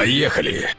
Поехали!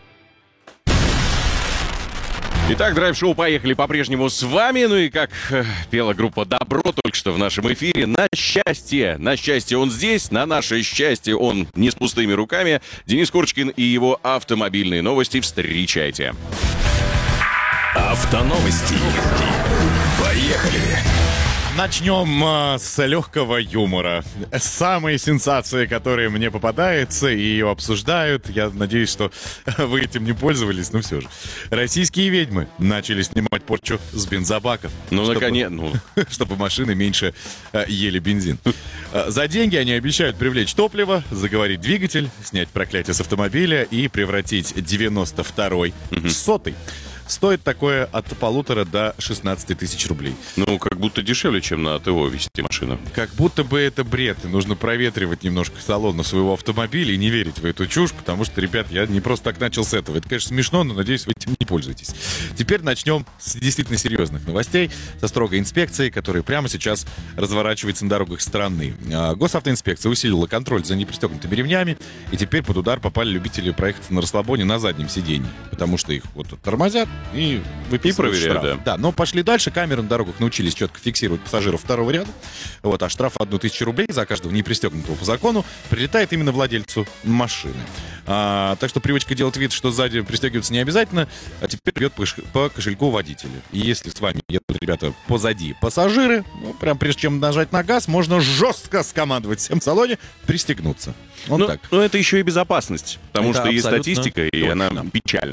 Итак, драйв-шоу «Поехали» по-прежнему с вами. Ну и как пела группа «Добро» только что в нашем эфире, на счастье он здесь, на наше счастье он не с пустыми руками. Денис Курочкин и его автомобильные новости. Встречайте. Автоновости. Поехали! Начнем с легкого юмора. Самые сенсации, которые мне попадаются и ее обсуждают. Я надеюсь, что вы этим не пользовались, но все же. Российские ведьмы начали снимать порчу с бензобаков. Наконец. Чтобы машины меньше ели бензин. За деньги они обещают привлечь топливо, заговорить двигатель, снять проклятие с автомобиля и превратить 92-й в 100-й. Стоит такое от 1500 до 16 тысяч рублей. Ну, как будто дешевле, чем на ТО везти машину. Как будто бы это бред. И нужно проветривать немножко салон своего автомобиля и не верить в эту чушь, потому что, ребят, я не просто так начал с этого. Это, конечно, смешно, но, надеюсь, вы этим не пользуетесь. Теперь начнем с действительно серьезных новостей, со строгой инспекцией, которая прямо сейчас разворачивается на дорогах страны. Госавтоинспекция усилила контроль за непристегнутыми ремнями, и теперь под удар попали любители проехаться на расслабоне на заднем сиденье, потому что их вот тормозят, и выписывают проверяют, штраф. Да, но пошли дальше. Камеры на дорогах научились четко фиксировать пассажиров второго ряда. Вот, а штраф 1000 рублей за каждого непристегнутого по закону прилетает именно владельцу машины. Так что привычка делать вид, что сзади пристегиваться не обязательно, а теперь бьет по кошельку водителя. И если с вами едут, ребята, позади пассажиры, ну, прям прежде чем нажать на газ, можно жестко скомандовать всем в салоне пристегнуться. Вот так. Но это еще и безопасность, потому Это что есть абсолютно статистика, и точно. она печальна.